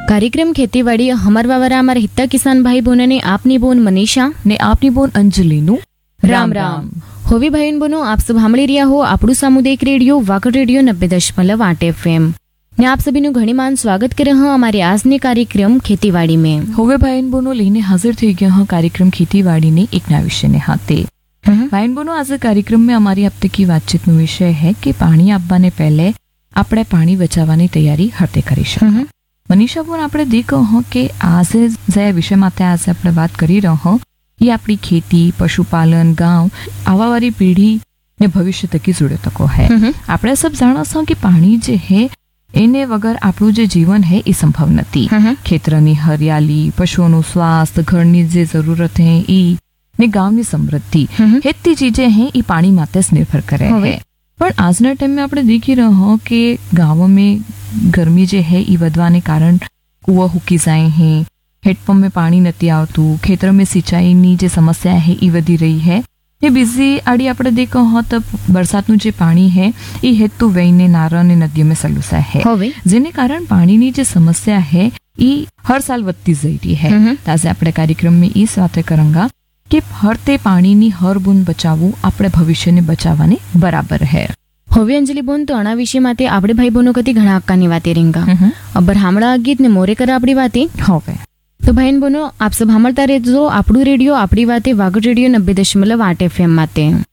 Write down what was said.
कार्यक्रम खेतीवाड़ी हमर वावरा हमारे हिता किसान भाई बहनों ने आपनी बोन मनीषा ने आपनी बोन अंजलिनु राम राम। होवी भाई बहनों, आप सब સાંભળી રહ્યા હો આપણું સામુદાયિક રેડિયો વાકડ રેડિયો 90.8 FM ને आप सभी નું ઘણી માન સ્વાગત કરે હા हमारे આજની कार्यक्रम ખેતીવાડી में। હવે ભાઈન બોનો લઈને હાજર થઈ ગયા હા कार्यक्रम ખેતીવાડી ने एक नया विषय ने हाथे। भाईन बोनो, आज कार्यक्रम में हमारी अब तक की बातचीत નો વિષય है कि પાણી આપવાને પહેલે આપણે પાણી બચાવવાની તૈયારી હરતે કરી શકીએ। મનીષા બોન, આપણે દેખો હો કે आज જે વિષય માટે आज આપણે વાત કરી રહ્યા હો ये આપણી खेती, पशुपालन, गांव आवावारी पीढ़ी ने भविष्य तक की जुड़े तको है। આપણે सब जाणो छो कि पाणी जे है एने वगर આપણું જે જીવન है એ સંભવ નથી। ખેતરની હરિયાળી, પશુઓનું સ્વાસ્થ્ય, ઘરની જે જરૂરત है ई ने गांवની સમૃદ્ધિ हेती चीजें हैं ये पानी माते से निर्भर करे है। पर આજના टाइम में આપણે દેખી રહ્યા हो कि गांवों में गर्मी जे है ये વધવાને कारण કુવો હુકી જાય है, हेडपंप में पानी नहीं आवतु, खेतर में सिंचाई नी जे समस्या है ये वधी रही है। ये बीजी आड़ी आपणे देखो हो तो बरसात जे पानी है ये हेतु वहीने नारा ने नदियों में सलूसा है, जेने कारण पानी नी जे समस्या है ये हर साल વધતી જઈ રહી है। ताजे आपणे कार्यक्रम में इस बातें करेंगे कि हर ते पानी नी हर बूंद बचावू आपणे भविष्य ने बचाववाने बराबर है। હવે અંજલિ બોન, તો આના વિશે માટે આપણે ભાઈ બહેનો કતી ઘણા હક્કાની વાતે રીંગા અબર હામળા ગીત ને મોરે કરા આપણી વાતે હવે। તો ભાઈ બહેનો, આપ સબ સાંભળતા રહેજો આપણું રેડિયો આપણી વાતે વાગડ રેડિયો 90.8 FM માટે।